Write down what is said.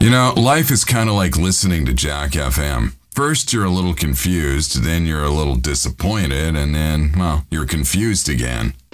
Life is kind of like listening to Jack FM. First, you're a little confused, then you're a little disappointed, and then, well, you're confused again.